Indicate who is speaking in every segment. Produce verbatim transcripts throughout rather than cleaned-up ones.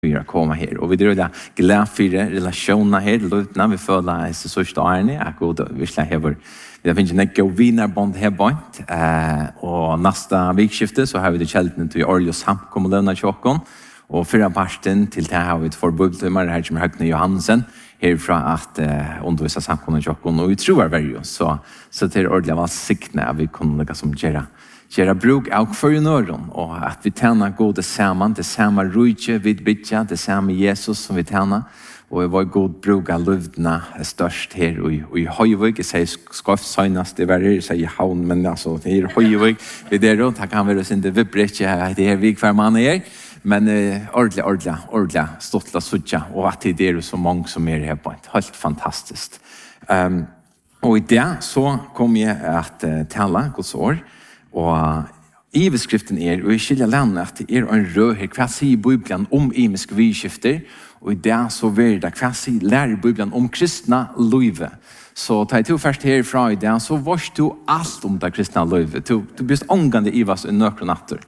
Speaker 1: vi har kommet her. Og vi er glad for relasjoner her, løtene vi føler er så største årene. Jeg går til virkelig her. Vi finner ikke noe vinerbånd her bort. Og neste vikskifte så har vi det kjeldene til Orly og samkommelønene tjokken. Og fyrre parten til det har vi et forbudtømmer her som Høgne Johansen herfra at uh, undervisa samkommelønene tjokken. Og vi tror det er så, så til Orly var siktene at vi kunne lukke som gjøre. Gjøre bruk av førjenøren, og at vi tjener gode sammen, det samme rujtje vi bytja, det samme Jesus som vi tjener, og vår god bruk av løvdene er størst her i, i Høyvøk. Jeg sier skoft søgnast, det var her, jeg sier havn, men altså, det er Høyvøk, det er det, det kan være sin det vibbretje, det er vi hver mann er, men uh, ordentlig, ordentlig, ordentlig, stått la suttja, og at det er så mange som er her på et, helt fantastisk. Um, og i det så kom jeg at uh, tale Guds år, og i beskriften er, og i skilja landet, at det er en rød her, hva sier Bibelen om imiske vidskifter, og i det så vil det, hva sier lærer Bibelen om kristna løyve. Så ta jeg to først herfra i det, så varst du alt om det kristna løyve. Du, du blir ångande i vas i nøkron natter.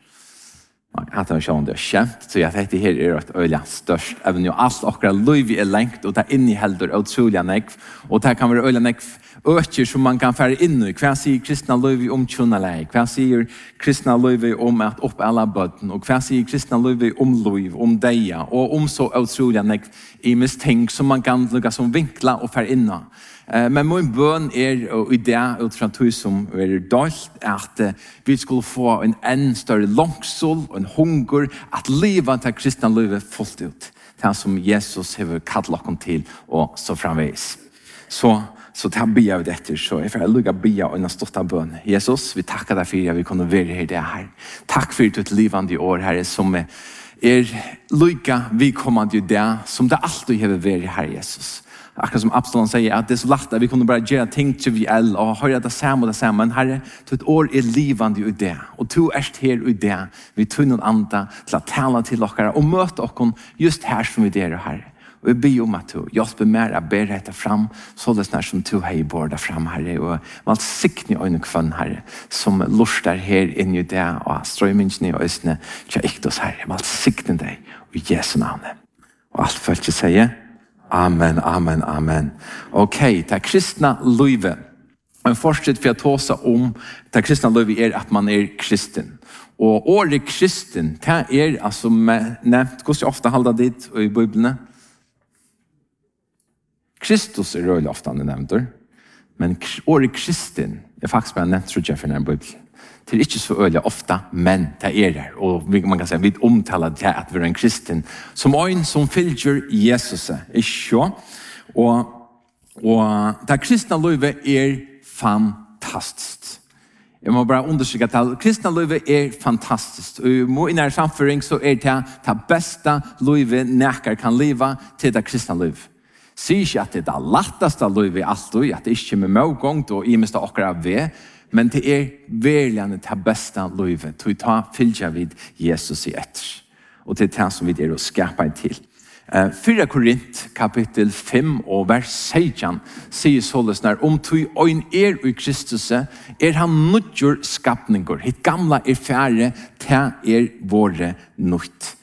Speaker 1: At det var sånn det er kjent, så jeg tenkte her er et øyelig størst, even jo alt akkurat løyve er lengt, og det innehelder utrolig nekv, og det kan være øyelig nekv, øker som man kan fære inn i. Hva sier kristna løyve om tjunalei? Hva sier kristna løyve om at opp alle bøtten? Og hva sier kristna løyve om løyve, om deia? Og om så utrolig nekv i misting som man kan lukke som vinkla og fære inn i. Men min bøn er, og i det ut fra tog som er dalt, at vi skulle få en enda større langsol og en hunger at livet til kristna løyve fullt ut. Det som Jesus har kallet oss til, og så framvis. Så Så tar vi av dette, så jeg får lukke bia og en stått av bøn. Jesus, vi takker deg for at vi kunne være her det her. Takk for et livende år, Herre, som er lykke vi kommer til det, som det alltid har vært her, Jesus. Akkurat som Absalon sier, at det er så lagt at vi kunne bare gjøre ting til vi er, og høre det samme og det samme. Men Herre, til et år er livende i det, og du er her i det. Vi tar noen andre til å tale til dere, og møte dere just her som vi er her. Og jeg ber om at du hjelper mer å bære dette frem, så det er som du har i båret frem, Herre. Og man sikner øyne kvann, Herre, som luster her inn i det, og strøymingene i øyne, til ikke oss, Herre. Man sikner deg i Jesu navn. Og alt følt jeg sier, amen, amen, amen. Ok, det er kristna løyve. Og en fortsett for å ta seg om det kristna løyve er at man er kristen. Og året kristen, det er altså nevnt, hvordan ofte holder dit i Bibelen? Kristus er røylig ofte han er nevnt, men året kristen er faktisk bare nevnt, tror jeg, for denne Bibelen. Det er ikke så øyelig ofte, men det er det. Og man kan si, vi omtaler det at vi er en kristen, som en som fylger Jesus, ikke så? Og, og det kristne livet er fantastisk. Jeg må bare undersøke at det kristne livet er fantastisk. Og i min samføring så er det det beste livet nækker kan leve til det kristne livet. Sier ikke at det er det letteste livet alltid, at det ikke er med medgångt og i minst akkurat ved, men det er virkelig det beste livet. Du tar fylgja vid Jesus i etter. Og det er det som vi er å skape til. Uh, Fyra Korint, kapittel fem og vers seksten, sier således når om du øyn er i Kristus, er han nødgjør skapninger. Hitt gamla er færre, det er våre nødt.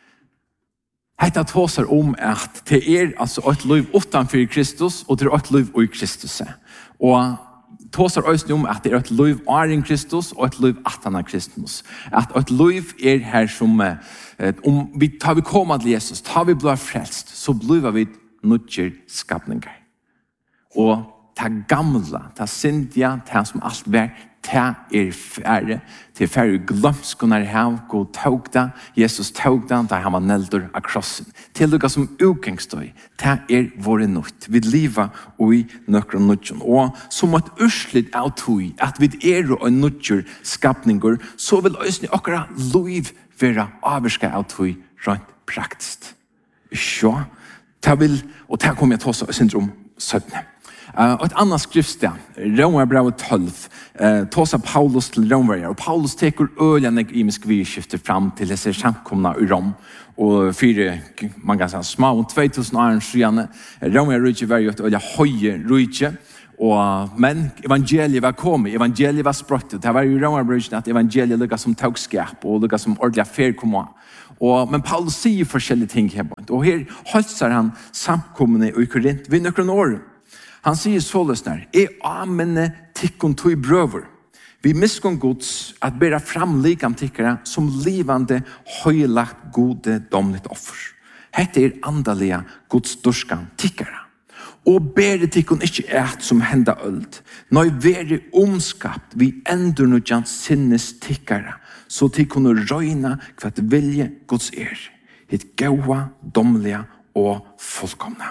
Speaker 1: Hetta tåsar om at det er altså et liv utanfor Kristus, og det er et liv i Kristus. Og tåsar også om at det er et liv er i Kristus, og et liv atan av Kristus. At et liv er her som, om vi tar vi kommet til Jesus, tar vi blir frelst, så blir vi nødgjør skapninger. Og det gamle, det syndige, det som alt vær, det er færre, det er færre glømskunar hav, god tog da, Jesus tog da, da han var neldur av krossen. Til lukka som utgangsstøy, det er våre nødt. Vi lever i nøkron nødjon. Og som et urslit av tog, at vi er og nødjur skapninger, så vil øsne akkurat liv være avvirska av tog rent praktisk. Så, det vil, og det kommer jeg til å syndrom syttende. Uh, et annet skriftsted, Romerbrevet tolv, uh, tåsa Paulus til Romerberg, og Paulus teker øljene i miskvidskifter fram til disse samkomna i Rom, og fire, man kan si, små, två tusen år siden, Romerberg var jo et øye høye rydje, og, men evangeliet var kommet, evangeliet var sprøttet, det var jo Romerberg at evangeliet lukket som togskap, og lukket som ordentlig fer kom. Og, men Paulus sier forskjellige ting her. Og her holder han samkommende i Korint ved nøkron år. Han sier såles der, «Jeg amene tikkun tog brøver. Vi miskunn gods at bæra fram likam tikkara som livande høylagt gode domligt offer. Hette er andalega gods dorskan tikkara. Og bære tikkun ikkje et som henda øld, nøy veri omskapt vi endur nudjan sinnes tikkara, så tikkun røyna kvat vilje gods er, hitt gaua, domliga og fullkomna.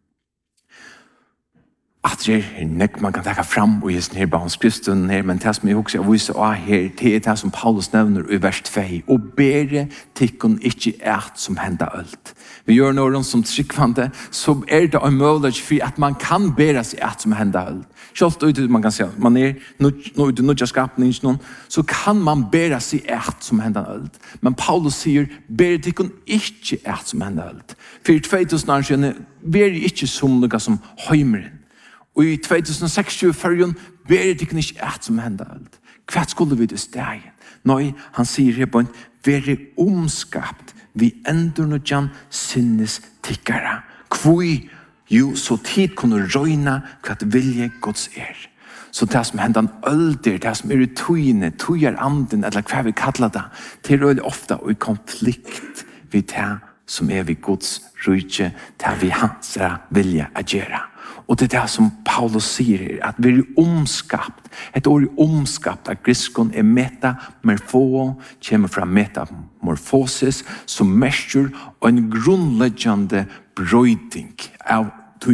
Speaker 1: At det er nek man kan taka fram og gis her barnskriften her, men det som jeg også viser av her, det er det som Paulus nevner i vers to, og bære tikkun ikkje et som henda ølt. Vi gjør noen som tryggvande, så er det en mulighet for at man kan bære seg et som henda ølt. Selv ut man kan si, man er nå ut i nødja skapningen, så kan man bære seg et som henda ølt. Men Paulus sier, bære tikkun ikkje et som henda ølt. For två tusen år siden, bære ikkje som noe som høymeren. Og i två tusen og seksogtjúgu fyrjun ber det ikke et som henda alt. Hva skulle vi det stegen? Nei, han sier her på en veri omskapt vi endur nudjan sinnes tikkara. Kvui, jo, så tid kunne røyna hva vilje Guds er. Så det som henda en ølder, det som er i tøyne, tøyer anden, eller hva vi kallar det, det er veldig ofta i konflikt vi det som er vi Guds rujtje, det vi hans vilje agera. Og det er det som Paulus sier, at vi er omskapt. Et ord er omskapt av griskon er metamorfo, kommer fra metamorfosis, som mestur og en grunnleggjande brøyding av,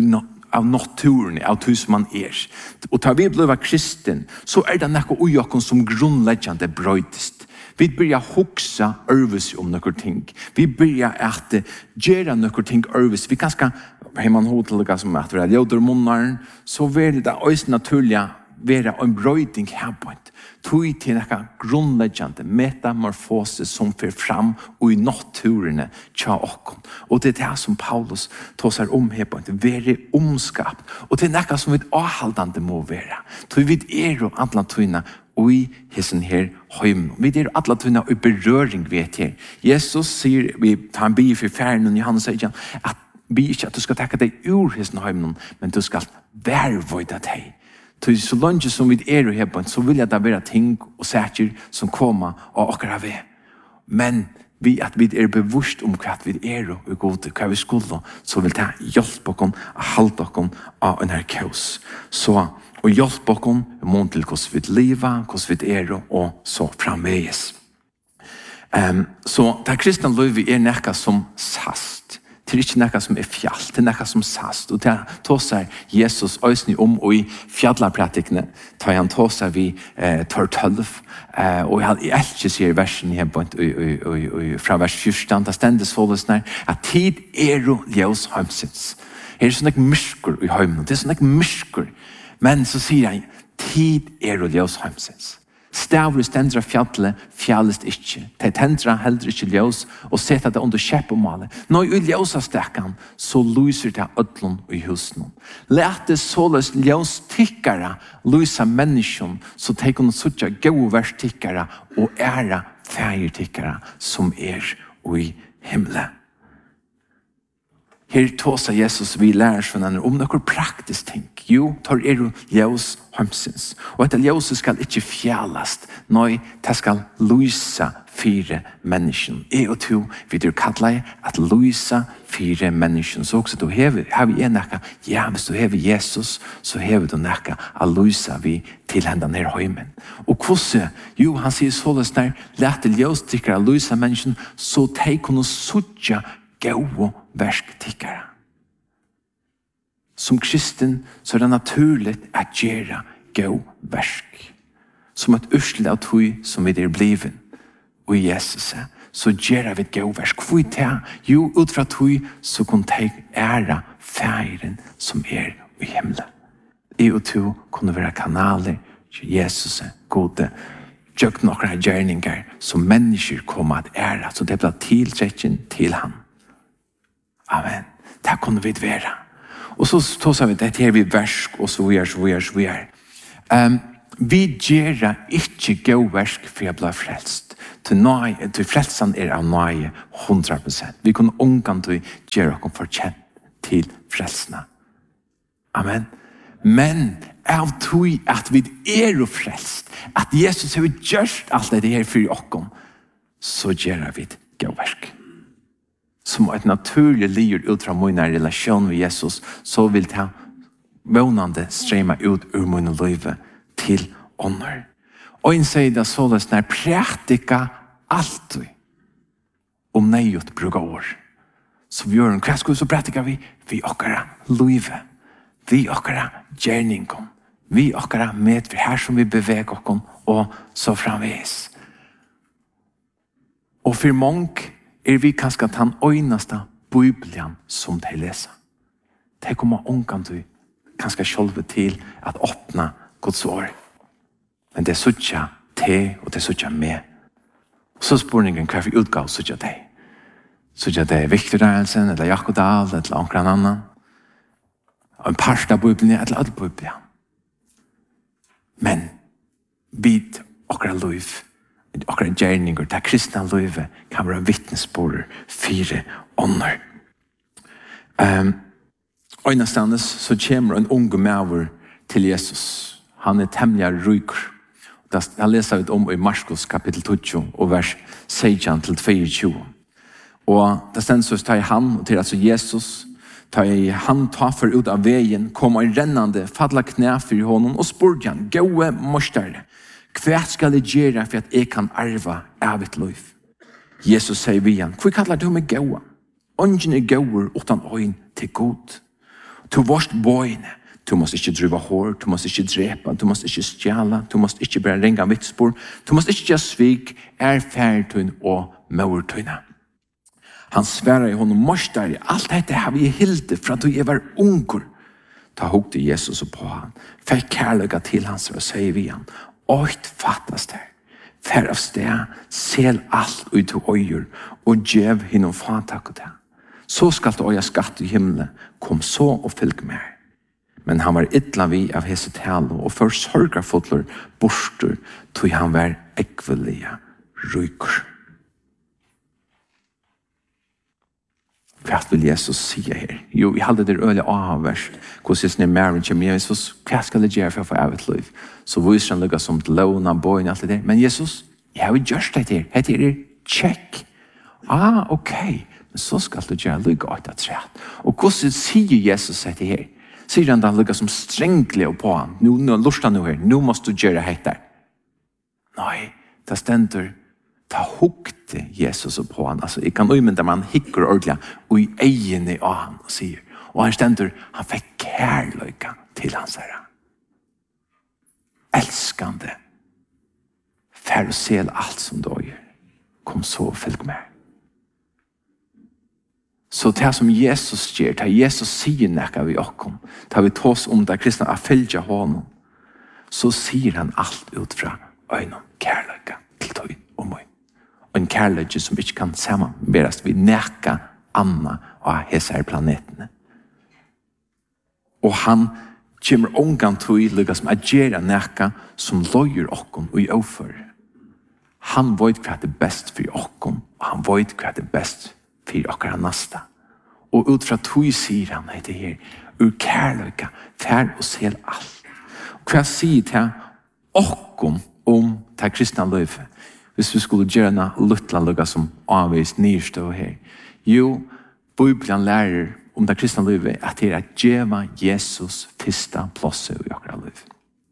Speaker 1: av naturen, av det som man er. Og da vi ble kristen, så er det noe ujokken som grunnleggjande brøydist. Vi börjar huxa örvis om några ting. Vi börjar att göra några ting örvis. Vi kanske har man hotliga som att vara ljuder munnar, så är det också naturliga vara en bröjning här på ett. Tog till några grundläggande metamorfoser som för fram och i naturen tja och. Och det är det som Paulus tar sig om här på ett. Vara omskapt. Och det är något som vi avhållande må vara. Tog vi är och alla tygna i hessen her heim. Vi er alle tunna i berøring vet her. Jesus sier, vi tar en bi for færen, og Johannes sier at vi ikke at du skal takke deg ur hessen heim, men du skal vervøyda deg. Så langt som vi er her på, så vil jeg da være ting og sætjer som kommer av akkurat ved. Men vi at vi er bevusst om hva vi er og gode, hva vi skulle, så vil det hjelpe oss å halde oss av en her kaos. Så og hjelpe oss mån til hvordan vi lever, hvordan vi er, og så framveges. Um, så det kristne livet er noe som sast. Det er ikke noe som er fjall, det er noe som sast. Og det tar seg Jesus øsning om, og i fjallarpratikene tar han tar seg vi eh, tar tølv. Uh, og jeg elsker sier versen her på, og, og, og, og, fra vers fjorten, det stendes forløsene, at tid er jo ljøs heimsins. Her er sånn ikke mysker i heimen, det er sånn ikke mysker. Men så sier han, tid er og ljøs heimsins. Stavre stendra fjallet, fjallest ikkje. De tendra heller ikkje ljøs, og seta det under kjeppemalet. Når i ljøsa stekkan, så lyser det ødlån i husen. Lete såles ljøs tikkara, lysa menneskjon, så de kunne suttja gåvers tikkara, og æra feir tikkara, som er i himmelen. Her tåsa Jesus vi lærer fra denne om noen praktisk ting. Jo, tar er jo ljøs heimsins. Og etter ljøset skal ikke fjallast, nei, det skal lysa fire mennesken. Jeg og to vil du kalle at lysa fire mennesken. Så også du hever, har vi en nekka, ja, hvis du hever Jesus, så hever du nekka at lysa vi til hendene her heimen. Og hvordan? Jo, han sier såles der, lete ljøs tikkere lysa mennesken, så de kunne suttja gåa versk tikkara. Som kristen så er det naturligt at gjøre gåa versk. Som et ursel av tog som vi er bliven. Og i Jesus så gjør vi gåa versk. Hvor er det? Jo, ut fra tog så kunne de ære feiren som er i himmelen. Jeg og to kunne være kanaler til Jesus gode gjør noen gjerninger som mennesker kommer at ære. Så det blir tiltrekken til han. Amen. Det kunne vi være. Og så tar vi det her vi versk, og så vi er, så vi er, så vi er. Um, vi gjør ikke gå versk for jeg blir frelst. Til nøye, til frelsen er av nøye hundra prosent. Vi kunne ungan til gjøre oss fortjent til frelsene. Amen. Men av tog at vi er jo frelst, at Jesus har gjort alt det her for oss, så gjør vi gåverk. Som et naturlig liv ut fra min relasjon med Jesus, så vil det vånande strømme ut ur min liv til ånder. Og en sier det således når praktika alltid om nøyot bruker år. Så vi gjør en kvæskud, så praktika vi vi okkara livet. Vi okkara gjerningen. Vi okkara med for her som vi beveger oss og så framvis. Og for mange er vi kanskje den øyneste Bibelen som de leser. De kommer ungan til kanskje selv til at åpne Guds ord. Men det er sånn te og det er sånn med. Og så spørningen hva for utgav sånn te. Sånn det er Victor Dahlsen, eller Jakob Dahl, eller omkring annan. En part av Bibelen, eller alle Bibelen. Men vid okra liv, okra gjerninger, det kristne livet kan være vittnesbord fire ånder. Um, og innanstandes så kommer en unge maver til Jesus. Han er temmelig ryker. Jeg leser vi om i Marskos kapittel tjugo og vers seksten til tjueto. Og det stender så tar han, og til altså Jesus, tar han tar for ut av veien, kommer en rennende, fadla knæ for honom, og spurte han, gåe mostare, hva skal jeg gjøre for at jeg kan arva av et liv? Jesus sier vi han, hva kallar du meg gåa? Ongen er gåer utan øyn til god. Du vorst bøyne, du måst ikke driva hår, du måst ikke drepa, du måst ikke stjala, du måst ikke bare ringa vitspor, du måst ikke gjøre svik, er færtøyn og maurtøyna. Han sværer i honom, mostare, alt dette har vi hilde fra du jeg var unger. Da hugde Jesus på han, fikk kærløyga til hans og sier vi han, Oit fattas der, fær av sted, sel alt ut til øyer, og djev hinnom fatak det. Så skal du øye skatt i himmelen, kom så og fylg med. Men han var ytla vi av hese talo, og for sorgarfotler borster, tog han var ekvelige ryker. Hva vil Jesus si her? Jo, vi hadde det øyelig avverst. Hvordan er det mer kommer Jesus? Hva skal jeg gjøre for å få av et liv? Så viser han lykkes som til låna, bøyen, alt det der. Men Jesus, jeg har jo gjort det her. Hette er check. Ah, ok. Men så skal du gjøre lykke av det trett. Og hvordan sier Jesus dette her? Sier han da lykkes som strengelig på han? Nå, nå lurer han nå her. Nå må du gjøre dette. Nei, det stender ta hukte Jesus på han. Altså, jeg kan umynda man hikker ordentlig og i egene av han og sier. Og han stender, han fikk kærløyka til hans herre. Elskande. Fær og sel alt som du gjør. Kom så og følg med. Så det som Jesus gjør, det Jesus sier nekka vi okkom, det vi tås om det kristne er følge honom, så sier han alt ut fra øynene kærløyka til tøy og møy. Og en kærløyke som ikke kan sammenberes vi nekka anna av hese her planetene. Og han kommer ongan tøy lykka som agera nekka som løyer okkom og i overfør. Han vet hva det er best for okkom, og han vet hva det er best for okkara nasta. Og ut fra tøy sier han etter her, ur kærløyka, fær og sel alt. Og hva sier til okkom om det kristne løyfe? Hvis vi skulle gjøre en luttla lukka som avvis nyrstå her. Jo, Bibelen lærer om det kristne livet at det er at djeva Jesus fyrsta plåse i akkurat liv.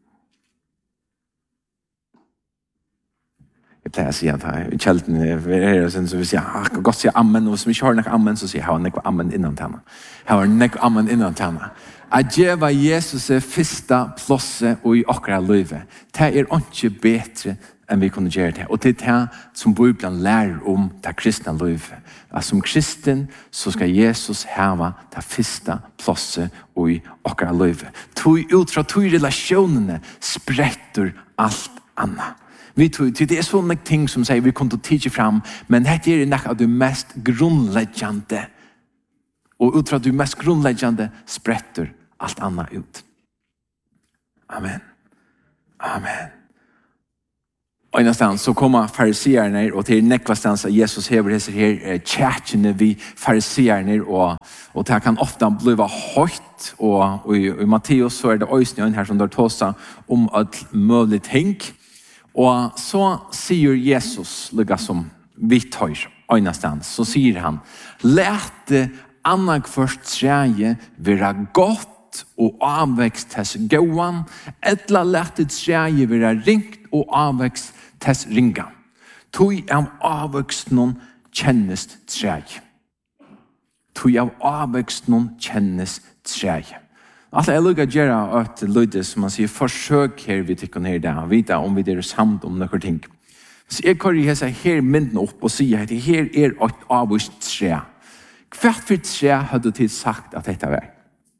Speaker 1: Jeg pleier å si at i kjelten er her, så vi sier, jeg kan godt si amen, og hvis vi ikke har nekva amen, så sier jeg, jeg har nekva amen innan tjena. Jeg har nekva amen innan tjena. At djeva Jesus er fyrsta plåse i akkurat livet. Det er ikke bedre enn vi kunne gjøre det. Og det er det som Bibelen lærer om det kristne livet. At som kristen så skal Jesus hava det første plasset i akkurat livet. Ut fra to relasjonene spretter alt annet. Vi tror, det er sånne ting som sier vi kunne tige fram, men dette er noe av det mest grunnleggende. Og ut fra det mest grunnleggende spretter alt annet ut. Amen. Amen. Og någonstans så kommer fariseerne, og til nekvastans at Jesus hever disse her tjætjene vi fariseerne, og, og det kan ofte bli høyt, og, og i, i Matteus så er det øyne her som der tåser om at mulig ting. Og så sier Jesus, lika som vi tar øynestans, så sier han, «Læte annak først træje være godt og avvekst tess gåan, etla læte træje være ringt og avvekst tess ringa. Tui av avvekst noen kjennes træje. Tui av avvekst noen kjennes træje.» Alltså jag lukar göra att lyda som man säger försök här vi tycker ner där och vita om vi är samt om några ting. Så jag kan ju säga här mynden upp och säga att det här är ett avvist trä. Kvart för trä har du till sagt att detta var.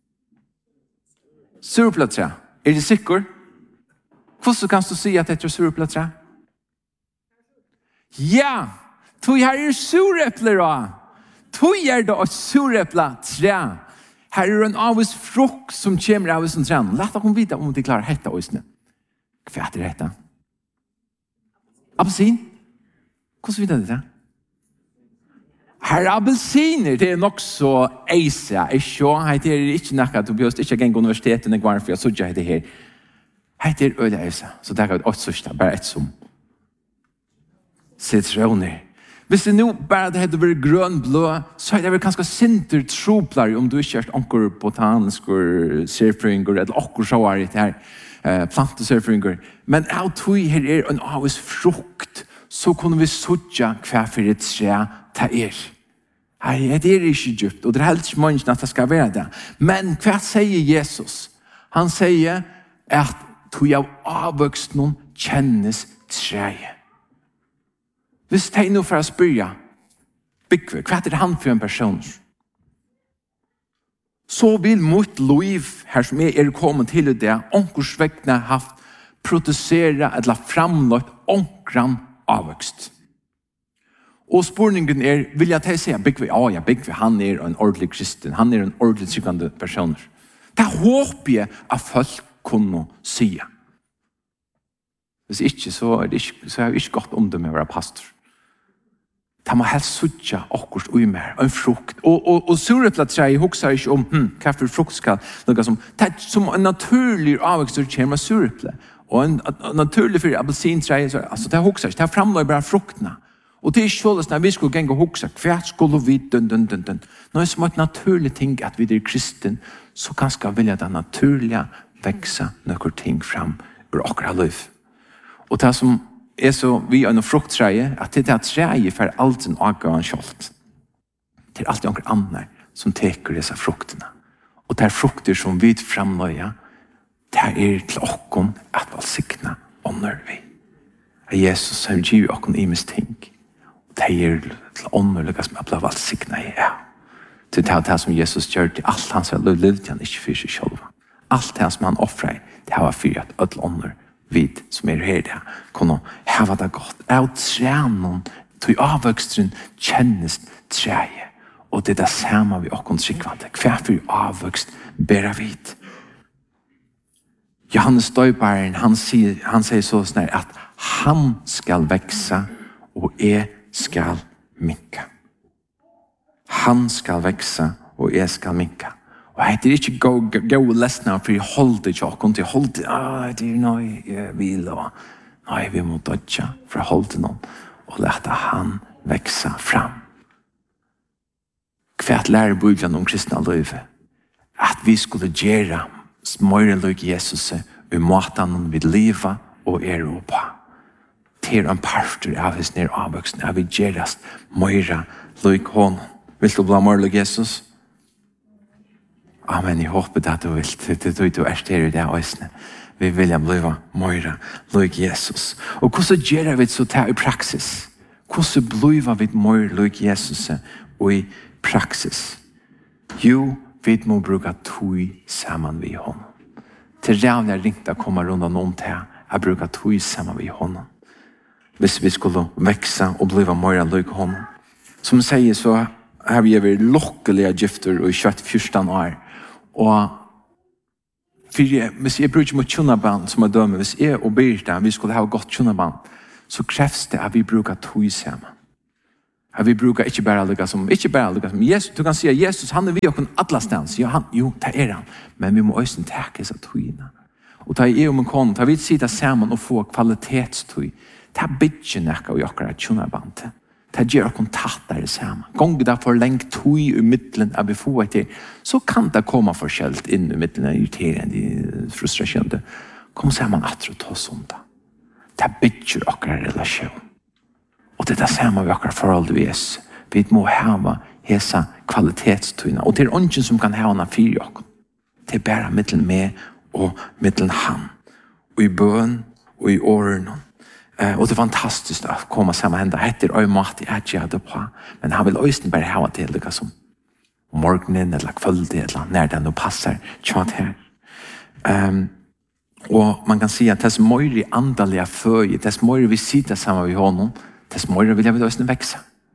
Speaker 1: Surplats. Är det säker? Hur så kan du säga att det är surplats? Ja, tog här är surepler då. Tog är då sureplat trä. Her er en avvis frukt som kommer av som trän. Låt dem vite om de klarer hetta øysene. Hva er det hetta? Appelsin? Hvordan vet du det? Her er appelsiner, det er nok så eise. Det er ikke noe, du behøver ikke gjenge universitetet når jeg for jeg så ikke det her. Det er øyne eise. Så det er et sørste, bare et som sitroner. Hvis det nu bare det hadde vært grønn blå, så er det vel ganske sinter troplar om du ikke er anker botanisker, surfringer, eller akkur så er det her eh, plantesurfringer. Men av tog her er en avvis frukt, så kunne vi sutja hva for et tre det er. Hei, det er ikke djupt, og det er helt ikke mange at det skal være det. Men hva sier Jesus? Han sier at tog av avvokst noen kjennes treet. Hvis det er noe for å spørre, Bygve, hva er det han for en person? Så vil mot liv, her som jeg er kommet til det, onkersvekkene har haft produsere eller framlagt onkran avvokst. Og spurningen er, vil jeg til å si, Bygve, ja, ja, Bygve, han er en ordentlig kristen, han er en ordentlig tryggende person. Det håper jeg at folk kunne si. Hvis ikke, så er det ikke, så er det ikke godt om det med å være pastor. Det må helst suttja akkurat ui mer, en frukt. Og, og, og sureplatræi hokser ikke om, hm, hva for frukt skal noe som, det er som en naturlig avvekst som kommer med sureple. Og en, en naturlig for appelsintræi, altså det hokser ikke, det framløy bare fruktene. Og det er ikke sånn at vi skulle gjenge hoksa, hva skulle vi dun, dun, dun, dun. Nå er det som et naturlig ting at vi er kristen, så kanskje vilja det naturlige veksa noen ting fram ur akkurat liv. Og det som er så, vi er noen frukttreie, at det er treie for alt en avgående kjolt. Det er alltid noen andre som teker disse fruktene. Og det er frukter som vi framløyer, det er til åkken at valsikne ånder vi. Jesus har givet åkken i mis ting. Og det er til ånder lykkes med å bli valsikne i ja. Det er det som Jesus gjør til alt hans liv, levde han ikke for seg selv. Alt det som han offrer, det har fyrt at alle ånder vid som er her der, kunne hava det godt. Av trænen, til avvøkstren, kjennes træje. Og det er det samme vi åkken tryggvande. Hver for avvøkst bæra vid. Johannes Døybaren, han sier, han sier så snart at han skal veksa og jeg skal minka. Han skal veksa og jeg skal minka. Og det er ikke gå, gå lesna for jeg holder ikke åkken til holde. Ah, det er noe jeg vil. Og, nei, vi må dødja for å holde noen og lete han veksa fram. Hva lærer Bibelen om kristne livet? At vi skulle gjøre smøyrelik Jesus i måten vi lever og er på. Det er en parter av hans nere avvoksen. At vi gjør smøyrelik hånd. Vil du bli smøyrelik Jesus? Amen, jeg håper at du vil. Det er du er her i det øyne. Vi vil bli mer lik Jesus. Og hvordan gjør vi så det i praksis? Hvordan blir vi mer lik Jesus i praksis? Jo, vi må bruke tog sammen ved honom. Til rævlig er ringt å komme rundt om det, å bruke tog sammen ved honom. Hvis vi skulle vekse og bli mer lik honom. Som sier så har vi vært lukkelige gifter og kjøtt fjorten år. Og for jeg, hvis jeg bruker mot kjønnaband som er dømme, hvis jeg og Birta, vi skulle ha godt kjønnaband, så krävs det att vi brukar tog samman. Att vi brukar inte bara lycka som, inte bara lycka som Jesus. Du kan säga Jesus, han är vi och alla stans. Ja, han, jo, det är han. Men vi må också täcka sig togna. Och ta i om en kon, ta vi sitta samman och få kvalitetstog. Ta bitchen näka och jakar att tjuna bante. Ta gör kontakter samman. Gånger där för längt tog i mittlen att vi får det, så kan det komma förskällt in i mittlen av irriterande, frustrationer. Kom samman att ta sånt. Ta bitchen och relation. Och det är samma vi akkurat förhållande vi är. Vi må ha hesa kvalitetstøyna. Og det er ingen som kan ha hana fyra oss. Det er bare mittelen med og mittelen han. Og i bøn og i åren. Uh, og det er fantastisk å komme sammen henda. Etter og mat jeg ikke hadde på. Men han vil også bare ha det like som morgenen eller kvöldet eller når den nå passer. Tjat her. Um, og man kan si at det er mer andaliga føje, det er mer vi sitter sammen med honom, det er mer vil jeg vil også vekse.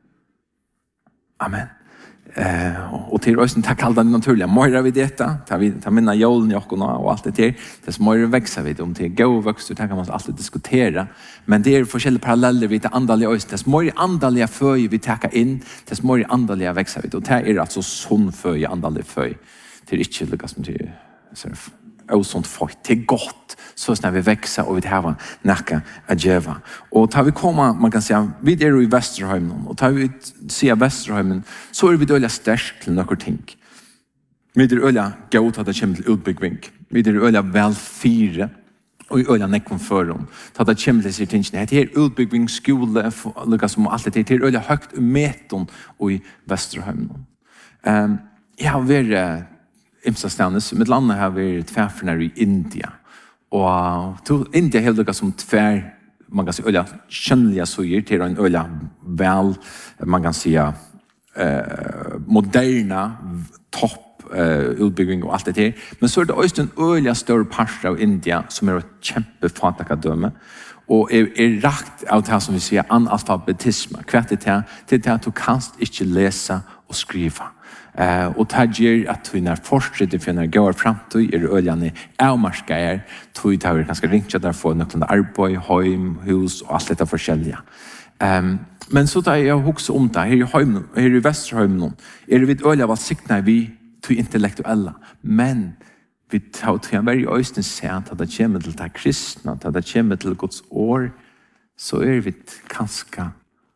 Speaker 1: Amen. Uh, og til røysen takk alt det naturlige. Mer vi dette, ta, vi, ta minna jålen i okkona og alt det der. Det er mer vekse vi om til gå og vokst, det kan man alltid diskutere. Men det er forskjellige paralleller vi til andalige øyne. Det er mer andalige føje vi takker inn, det er mer andalige vekse vi. Og det er altså sånn føje, andalige føje. Det er ikke lykkes som til surf. Och sånt folk det är gott så när vi växer och vi har näka att göra och tar vi komma man kan säga vi är i Västerholm och tar vi se Västerholm så är vi dåliga stärk till några ting vi är öliga gott att det kommer till utbyggning vi är öliga väl fyra och i öliga näkon för dem ta det kommer till sig ting det här utbyggning skola lucka som allt det är öliga högt meton och i Västerholm ehm jag har varit Imsa stannes, med landet har vi tvärförnar i India. Och to, India helt lika som tvär, man kan säga öliga kännliga såger till en öliga väl, man kan säga eh, moderna topp eh, utbyggning och allt det här. Men så är det också en öliga större part av India som är ett kämpefatakadöme. Och är, är rakt av det här som vi säger analfabetism. Kvart det här, det är att du kan inte läsa och skriva. Uh, och det gör att vi när fortsätter för när går framtid är öljande avmarskar tog det här ganska ringt där för något arbete, hem, hus och allt detta förskälliga. Um, men så där jag också om det här i hem här i Västerholm nu är det vid ölja vad siktar vi till intellektuella men vi tar till en väldigt östen sent att det kommer till det kristna att det kommer till Guds år så är vi ganska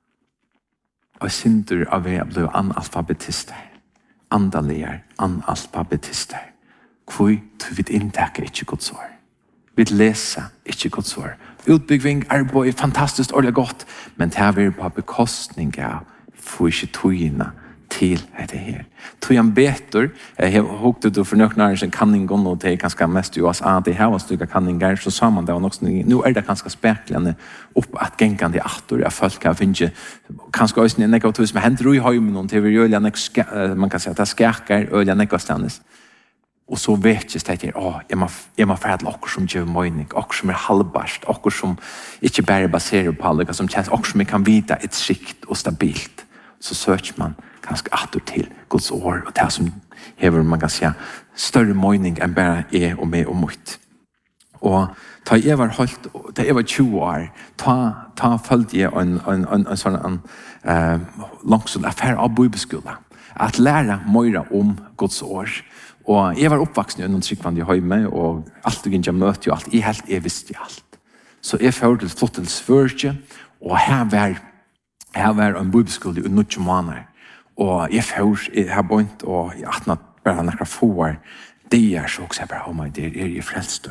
Speaker 1: och synder av att bli analfabetister. Andalier, analfabetister. Kvui tu vid intäcka inte Guds ord. Vid läsa inte Guds ord. Utbyggning är är fantastiskt ordentligt gott, men det är på bekostning av får inte togna till det här. Tojan betor, jag hukte du för nöknar en kanningon och det är ganska mest i U S A, det här var stycka kanningar så sa man det och också, nu är det ganska späckligande upp att gängande attor jag folk kan finna kanske också en negativ som händer i höjmen och det vill öliga man kan säga att det skärkar öliga negastandes. Och så vet jag att åh, jag må jag må färd också som gör mening, också som är halvbart, också som inte bara baserar på allt som känns också som kan vita ett skikt och stabilt. Så söker man ganska attor till Guds ord och det som hever man kan säga större mening än bara är och med och mot. Och ta jag var hållt det är var tjugo år ta ta följde jag en en en, en sån en eh långsam affär av bibelskola att lära mera om Guds ord. Och jag var uppvuxen i en tryckvande hemma och allt och inte mötte ju allt i helt är visst allt. Så jag förde till Fottelsförge och här var här var en bibelskola i nio månader. Och jag får jag har bort och jag har bara några få år. Det är så också bara om det är ju frälst.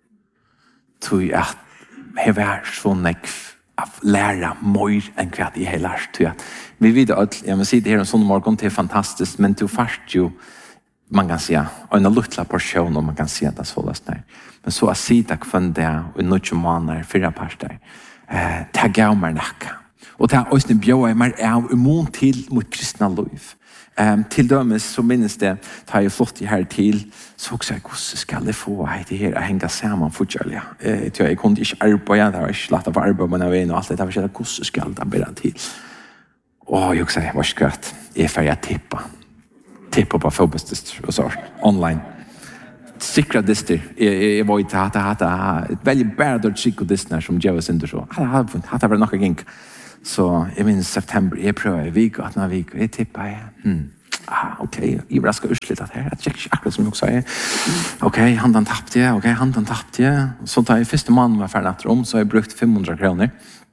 Speaker 1: Tror att jag var så näck att lära mer än vad jag har lärt. Vi vet att jag måste säga det här en sån morgon det är fantastiskt men du fast ju man kan säga en liten portion om man kan säga det så läst där. Men så att sitta kvar där och nio månader fyra parter. Eh ta gav mig nacka. Och det här också bjöd mig av immun till mot kristna liv. Um, till dömes så minns det tar jag flott i här till så också jag gosse ska det få det här att hänga samman fortfarande. Eh, jag kunde inte arbeta, det var inte lätt att få arbeta med en och allt det där. Jag gosse ska det bara till. Och jag säger, vad ska jag? Jag får jag tippa. Tippa på fotbollstest och så online. sikra dyster. Jeg var ikke hatt, hatt, hatt, veldig bare dårlig trygg og dyster som gjør oss ikke så. Hatt det var nok gink. Så jeg minns september, jeg prøver en vik, at en vik, jeg tipper, jeg, hmm, ah, ok, jeg var skal utslitt at her, jeg tjekker ikke akkurat som jeg sa, ok, handen tappte jeg, ok, handen tappte jeg, så da jeg første måneden var ferdig etter om, så har jeg brukt fem hundre kroner,